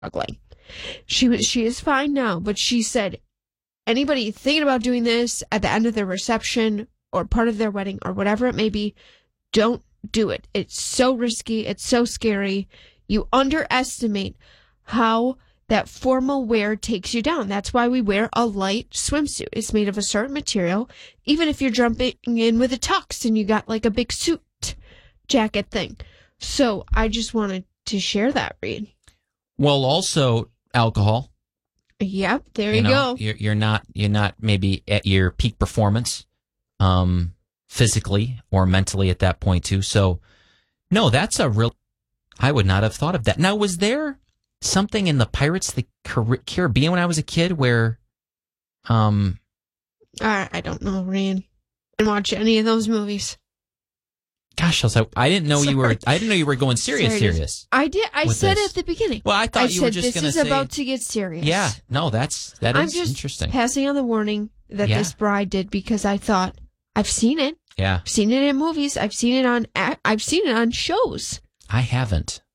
struggling. She is fine now, but she said, anybody thinking about doing this at the end of their reception or part of their wedding or whatever it may be, don't do it. It's so risky. It's so scary. You underestimate how that formal wear takes you down. That's why we wear a light swimsuit. It's made of a certain material. Even if you're jumping in with a tux and you got like a big suit jacket thing. So I just wanted to share that, Reed. Well, also alcohol. Yep, there you go. You're not maybe at your peak performance, physically or mentally at that point too. So, no, that's a real. I would not have thought of that. Now, was there something in the Pirates of the Caribbean when I was a kid where, I don't know, Ryan. I didn't watch any of those movies. Gosh, I didn't know you were. I didn't know you were going serious. I did. I said it at the beginning. Well, I thought you were just going to say this is about to get serious. Yeah, no, that I'm is just interesting. Passing on the warning that this bride did because I thought I've seen it. Yeah, I've seen it in movies. I've seen it on shows. I haven't.